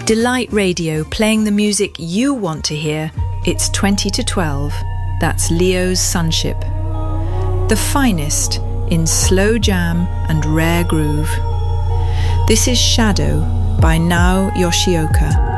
Delight Radio, playing the music you want to hear. It's 20 to 12. That's Leo's Sunship. The finest in slow jam and rare groove. This is Shadow by Nao Yoshioka.